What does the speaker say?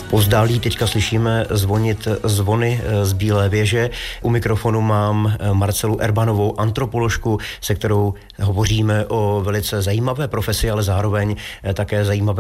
Povzdálí teďka slyšíme zvonit zvony z Bílé věže. U mikrofonu mám Marcelu Erbanovou, antropoložku, se kterou hovoříme o velice zajímavé profesi, ale zároveň také zajímavé